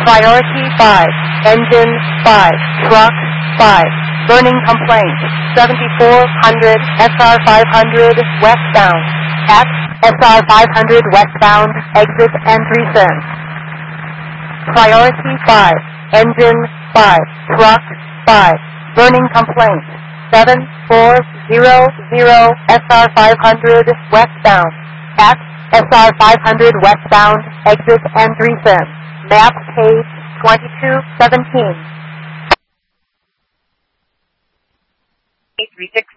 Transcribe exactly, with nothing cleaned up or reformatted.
Priority five, engine five, truck five, burning complaint, seventy-four hundred S R five hundred westbound, at S R five hundred westbound, exit entry send. Priority five, engine five, truck five, burning complaint, seven four zero zero S R five hundred westbound, at S R five hundred westbound, exit entry send. Map page twenty-two seventeen. eight three six